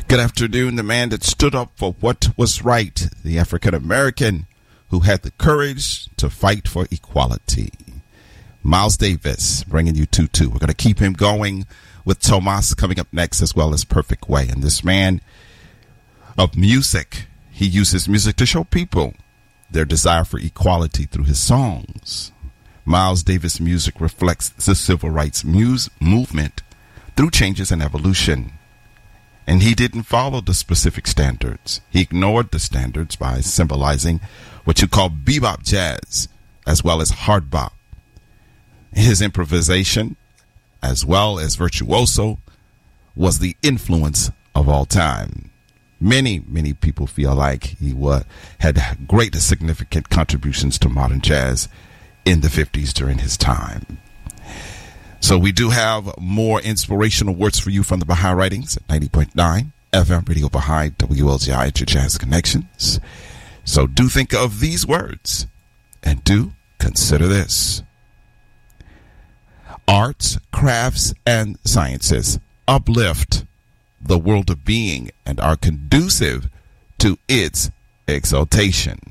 Good afternoon. The man that stood up for what was right, the African American who had the courage to fight for equality. Miles Davis bringing you 2-2. We're going to keep him going with Tomas coming up next, as well as Perfect Way. And this man of music, he uses music to show people their desire for equality through his songs. Miles Davis' music reflects the civil rights movement through changes and evolution. And he didn't follow the specific standards. He ignored the standards by symbolizing what you call bebop jazz, as well as hard bop. His improvisation, as well as virtuoso, was the influence of all time. Many people feel like he had great significant contributions to modern jazz in the 50s during his time. So we do have more inspirational words for you from the Baha'i Writings at 90.9 FM Radio Baha'i, WLGI at your Jazz Connections. So do think of these words and do consider this. Arts, crafts, and sciences uplift the world of being and are conducive to its exaltation.